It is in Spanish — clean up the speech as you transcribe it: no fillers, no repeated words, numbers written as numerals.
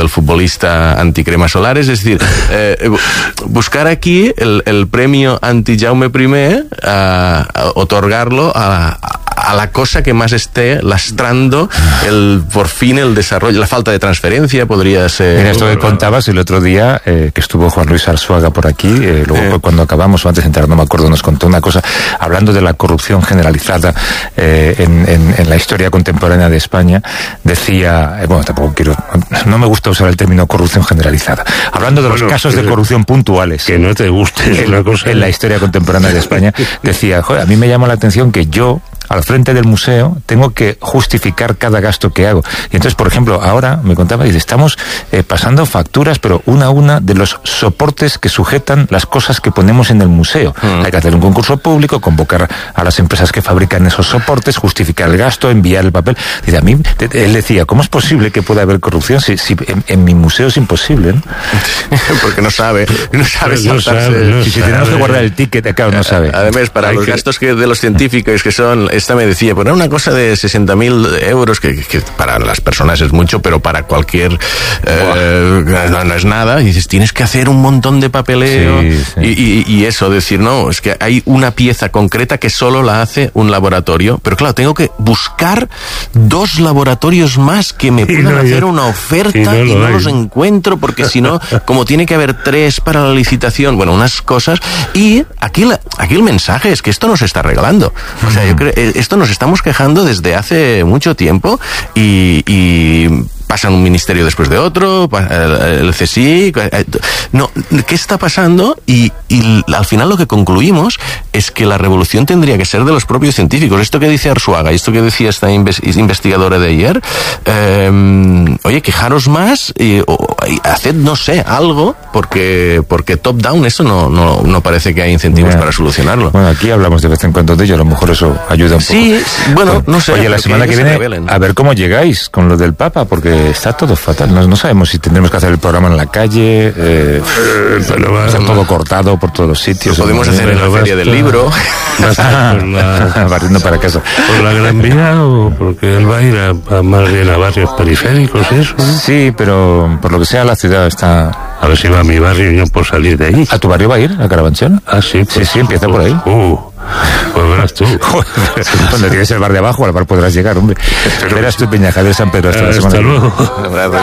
del futbolista anticremas solares. Es decir, buscar aquí el premio anti-Jaume I, otorgarlo a la cosa que más esté lastrando por fin el desarrollo, la falta de transferencia podría ser. Mira, esto que contabas el otro día, que estuvo Juan Luis Arzuaga por aquí, luego cuando acabamos o antes de entrar, no me acuerdo, nos contó una cosa, hablando de la corrupción generalizada en la historia contemporánea de España, decía, no me gusta usar el término corrupción generalizada, hablando de los casos de corrupción puntuales. Que no te guste, es una cosa. En la historia contemporánea de España, decía, joder, a mí me llama la atención que yo, al frente del museo, tengo que justificar cada gasto que hago. Y entonces, por ejemplo, ahora me contaba, dice, estamos pasando facturas, pero una a una, de los soportes que sujetan las cosas que ponemos en el museo. Hay que hacer un concurso público, convocar a las empresas que fabrican esos soportes, justificar el gasto, enviar el papel. Dice, a mí, él decía, ¿cómo es posible que pueda haber corrupción si en mi museo es imposible, ¿no? Porque no sabe saltarse. Si tenemos que guardar el ticket, claro, no sabe. Además, para los gastos de los científicos, que son, esta me decía, poner una cosa de 60.000 euros, que para las personas es mucho, pero para cualquier no es nada. Y dices, tienes que hacer un montón de papeleo. Sí. Y eso, decir, no, es que hay una pieza concreta que solo la hace un laboratorio, pero claro, tengo que buscar 2 laboratorios más que me puedan hacer una oferta y no los encuentro, porque si no, como tiene que haber 3 para la licitación, bueno, unas cosas. Y aquí el mensaje es que esto no se está regalando. O sea, yo creo, esto nos estamos quejando desde hace mucho tiempo y pasan un ministerio después de otro, el CSIC, no, ¿qué está pasando? Y al final lo que concluimos es que la revolución tendría que ser de los propios científicos. Esto que dice Arzuaga, esto que decía esta investigadora de ayer, oye, quejaros más y haced, no sé, algo, porque top-down eso no parece que hay incentivos para solucionarlo. Bueno, aquí hablamos de vez en cuando de ello, a lo mejor eso ayuda un poco. Sí, bueno, no sé. Oye, la semana que viene, a ver cómo llegáis con lo del Papa, porque está todo fatal. No sabemos si tendremos que hacer el programa en la calle, está todo cortado por todos los sitios. Lo podemos hacer en la feria del libro. Barriendo para casa. ¿Por la Gran Vía o porque él va a ir más bien a barrios periféricos y eso? Sí, pero por lo que sea la ciudad está... A ver si va a mi barrio y yo por salir de ahí. ¿A tu barrio va a ir, a Carabanchel? Ah, sí. Pues, sí, empieza por ahí. Pues verás tú. Cuando tienes el bar de abajo, al bar podrás llegar, hombre. Verás tú, Peñajal de San Pedro. Hasta la semana. Hasta luego.